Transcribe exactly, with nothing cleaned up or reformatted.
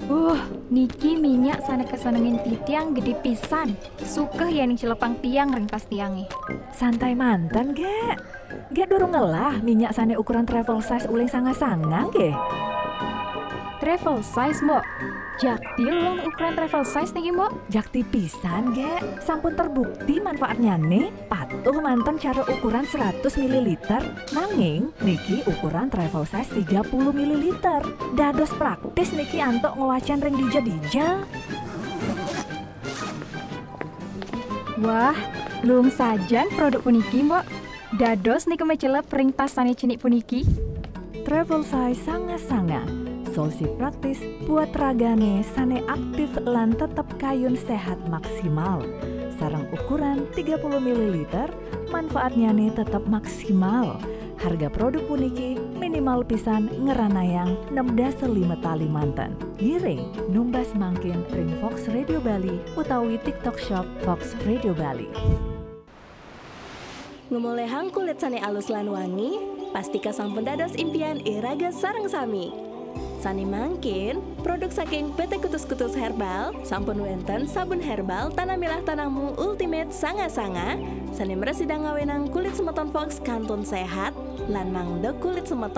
Uh, niki minyak sana kesenengin titiang gede pisan. Sukeh ya ning celepang tiang ring pas tiangi. Santai mantan, ge. Ge durung ngelah minyak sana ukuran travel size uling sanga-sanga, ge. Travel size, Mbok. Jaktil long ukuran travel size niki, Mbok. Jakti pisan, ge. Sampun terbukti manfaatnya nih. Patuh mantan cara ukuran seratus mililiter. Nanging, niki ukuran travel size tiga puluh mililiter. Dados praktis niki antok ngewacan ring dija-dija. Wah, lung sajan produk puniki, Mbok. Dados niki mecelep ring tas sane cinik puniki. Travel size sanga-sanga. Solusi praktis buat ragane sane aktif lan tetap kayun sehat maksimal. Sarang ukuran tiga puluh mililiter, manfaatnya nih tetap maksimal. Harga produk puniki minimal pisan ngeranayang enam dasa lima tali mantan. Giring numbas mangkin ring Fox Radio Bali utawi TikTok Shop Fox Radio Bali. Ngomolehang kulit sane alus lan wangi, pastika sampun dados impian iraga sareng sami. Sani mangkin, produk saking P T Kutus-Kutus Herbal, sampun wenten sabun herbal tanah milah tanahmu ultimate sanga-sanga, sani meresidang ngawenang kulit semeton Fox kantun sehat, lan mangdok kulit semeton